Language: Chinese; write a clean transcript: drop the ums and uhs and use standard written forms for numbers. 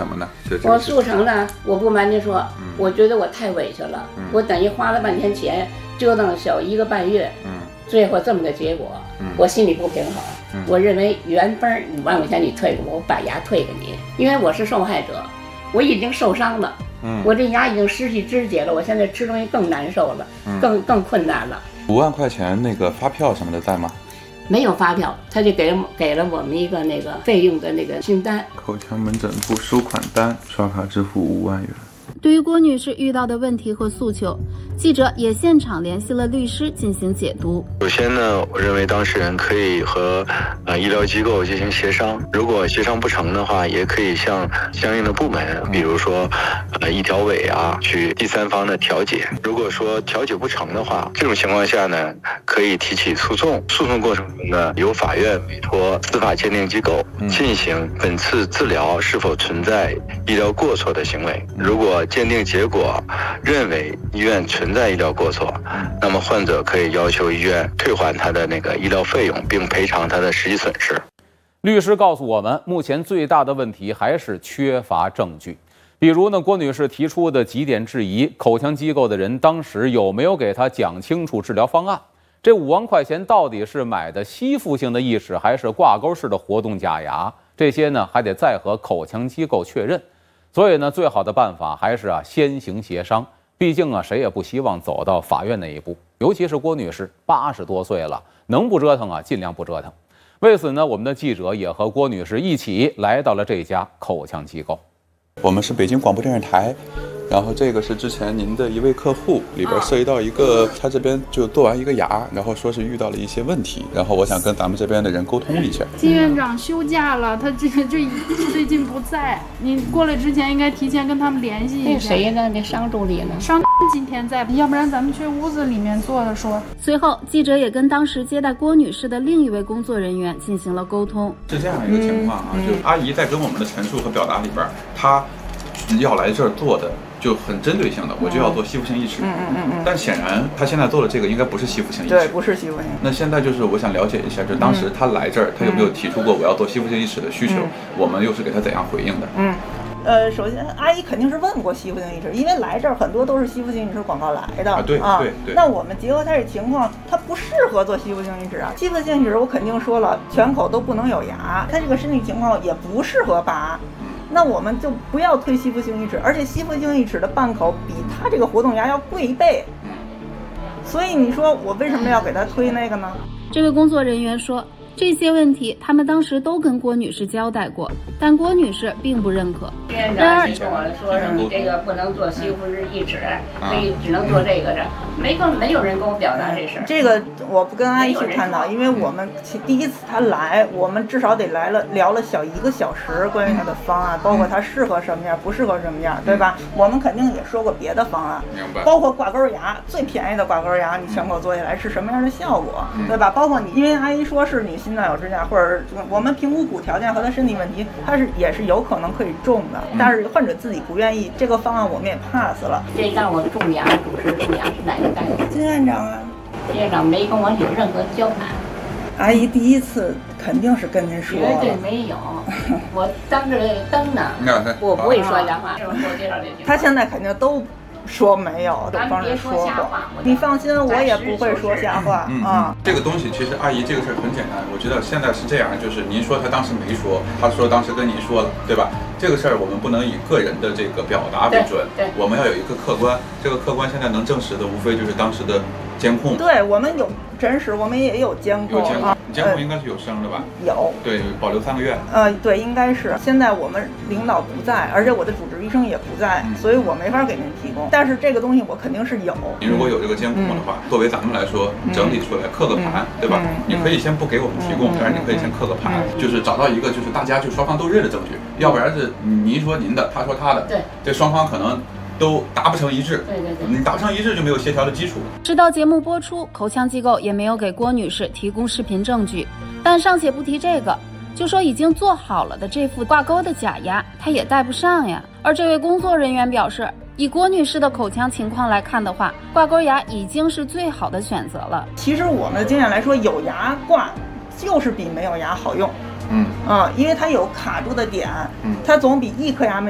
什么呢？ 我促成了，我不瞒您说，我觉得我太委屈了，我等于花了半天钱，折腾小1个半月，最后这么个结果，我心里不平衡。我认为原本5万块钱你退给我把牙退给你，因为我是受害者，我已经受伤了，我这牙已经失去肢节了，我现在吃东西更难受了，更困难了。 5万块钱那个发票什么的在吗？ 没有发票，他就给了我们一个那个费用的那个清单， 口腔门诊部收款单，刷卡支付5万元。 对于郭女士遇到的问题和诉求，记者也现场联系了律师进行解读。 首先呢，我认为当事人可以和医疗机构进行协商，如果协商不成的话，也可以向相应的部门，比如说医调委啊，去第三方的调解。如果说调解不成的话，这种情况下呢，可以提起诉讼。诉讼过程中呢，由法院委托司法鉴定机构进行本次治疗是否存在医疗过错的行为。如果鉴定结果认为医院存在医疗过错，那么患者可以要求医院退还他的那个医疗费用，并赔偿他的实际损失。 律师告诉我们，目前最大的问题还是缺乏证据。比如呢，郭女士提出的几点质疑：口腔机构的人当时有没有给她讲清楚治疗方案？这5万块钱到底是买的吸附性的义齿，还是挂钩式的活动假牙？这些呢，还得再和口腔机构确认。所以呢，最好的办法还是先行协商。毕竟谁也不希望走到法院那一步。尤其是郭女士80多岁了，能不折腾尽量不折腾。为此呢，我们的记者也和郭女士一起来到了这家口腔机构。 我们是北京广播电视台，然后这个是之前您的一位客户，里边涉及到一个他这边就做完一个牙，然后说是遇到了一些问题，然后我想跟咱们这边的人沟通一下。 金院长休假了，他这最近不在，你过来之前应该提前跟他们联系一下。 那谁呢？那商助理呢？ 商今天在，要不然咱们去屋子里面坐着说。 随后，记者也跟当时接待郭女士的另一位工作人员进行了沟通。 是这样一个情况就阿姨在跟我们的陈述和表达里边，她要来这儿做的就很针对性的，我就要做吸附性义齿。但显然他现在做的这个应该不是吸附性义齿。 对，不是吸附性。 那现在就是我想了解一下，就当时他来这儿，他有没有提出过我要做吸附性义齿的需求？我们又是给他怎样回应的？ 首先阿姨肯定是问过吸附性义齿，因为来这儿很多都是吸附性义齿广告来的。 对。 那我们结合他这情况，他不适合做吸附性义齿啊。吸附性义齿我肯定说了，全口都不能有牙，他这个身体情况也不适合拔。那我们就不要推吸附性义齿，而且吸附性义齿的半口比它这个活动牙要贵1倍，所以你说我为什么要给他推那个呢？ 这位工作人员说，这些问题他们当时都跟郭女士交代过，但郭女士并不认可。 院长你跟我说你这个不能做吸附式义齿，所以只能做这个的，没有人跟我表达这事儿。 这个我不跟阿姨去探讨，因为我们第一次他来，我们至少得聊了小1个小时关于他的方案，包括他适合什么样，不适合什么样，对吧？我们肯定也说过别的方案，包括挂钩牙，最便宜的挂钩牙，你全口做下来是什么样的效果，对吧？包括你，因为阿姨说是你心脏有支架，或者我们评估骨条件和他身体问题，他也是有可能可以种的，但是患者自己不愿意，这个方案我们也 pass 了。 这让我种牙，主持种牙是哪个单位？ 金院长啊。 金院长没跟我有任何交谈。 阿姨第一次肯定是跟您说了。 绝对没有，我当着灯呢，我不会说瞎话。 他现在肯定都说没有，都帮人说过。你放心，我也不会说瞎话啊。 这个东西其实阿姨这个事儿很简单，我觉得现在是这样，就是您说他当时没说，他说当时跟您说了，对吧？这个事儿我们不能以个人的这个表达为准，我们要有一个客观。这个客观现在能证实的，无非就是当时的监控。 对，我们有真实，我们也有监控。 监控应该是有声的吧？ 有。 对，保留3个月。 对，应该是。现在我们领导不在，而且我的主治医生也不在，所以我没法给您提供。但是这个东西我肯定是有。 你如果有这个监控的话，作为咱们来说，整理出来刻个盘，对吧？你可以先不给我们提供，但是你可以先刻个盘，就是找到一个就是大家就双方都认的证据，要不然是您说您的，他说他的， 对， 这双方可能都达不成一致。 对， 你达不成一致就没有协调的基础。 直到节目播出，口腔机构也没有给郭女士提供视频证据。但尚且不提这个，就说已经做好了的这副挂钩的假牙，她也戴不上呀。而这位工作人员表示，以郭女士的口腔情况来看的话，挂钩牙已经是最好的选择了。 其实我们的经验来说，有牙挂就是比没有牙好用。因为它有卡住的点，它总比一颗牙没